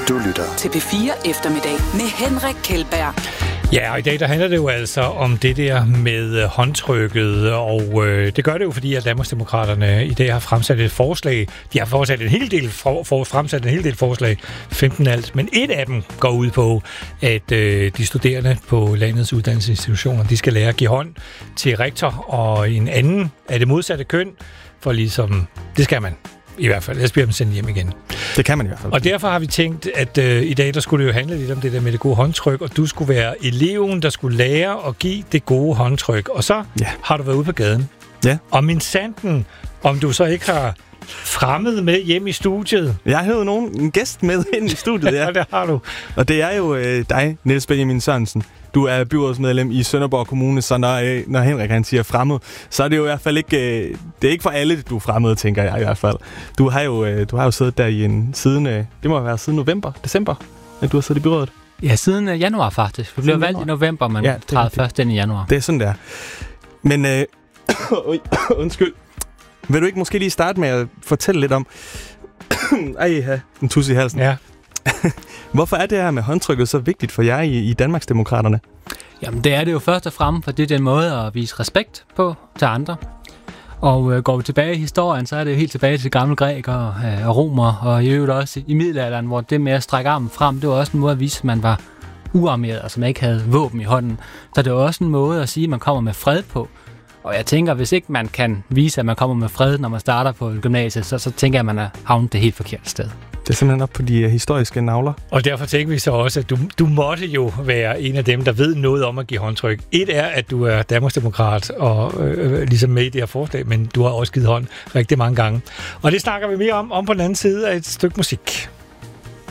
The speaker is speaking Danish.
Du lytter til P4 Eftermiddag med Henrik Kjeldberg. Ja, og i dag der handler det jo altså om det der med håndtrykket, og det gør det jo, fordi at Danmarksdemokraterne i dag har fremsat et forslag. De har fremsat en hel del forslag, 15 alt, men et af dem går ud på, at de studerende på landets uddannelsesinstitutioner, de skal lære at give hånd til rektor og en anden af det modsatte køn, for ligesom, det skal man. I hvert fald, ellers bliver man sendt hjem igen. Det kan man i hvert fald. Og derfor har vi tænkt, at i dag, der skulle det jo handle lidt om det der med det gode håndtryk, og du skulle være eleven, der skulle lære at give det gode håndtryk. Og så har du været ude på gaden. Ja. Og min sanden, om du så ikke har fremmed med hjem i studiet. Jeg har jo en gæst med ind i studiet, ja. Ja, det har du. Og det er jo dig, Niels Benjamin Sørensen. Du er byrådsmedlem i Sønderborg Kommune, så når Henrik han siger fremmed, så er det jo i hvert fald ikke, det er ikke for alle, du er fremmed, tænker jeg i hvert fald. Du har jo siddet der siden, det må være siden december, at du har siddet i byrådet. Ja, siden januar faktisk. Vi blev valgt i november, men træder først ind i januar. Det er sådan der. Men, undskyld. Vil du ikke måske lige starte med at fortælle lidt om, en tusse i halsen. Ja. Hvorfor er det her med håndtrykket så vigtigt for jer i Danmarksdemokraterne? Jamen det er det jo først og fremmest, for det er den måde at vise respekt på til andre. Og går vi tilbage i historien, så er det jo helt tilbage til gamle grækere og romere, og i øvrigt også i middelalderen, hvor det med at strække armen frem, det var også en måde at vise, at man var uarmeret, altså man ikke havde våben i hånden. Så det var også en måde at sige, at man kommer med fred på. Og jeg tænker, hvis ikke man kan vise, at man kommer med fred, når man starter på gymnasiet, så tænker jeg, at man er havnet det helt forkerte sted. Det er simpelthen op på de historiske navler. Og derfor tænker vi så også, at du måtte jo være en af dem, der ved noget om at give håndtryk. Et er, at du er Danmarksdemokrat og ligesom med i det her forslag, men du har også givet hånd rigtig mange gange. Og det snakker vi mere om på den anden side af et stykke musik.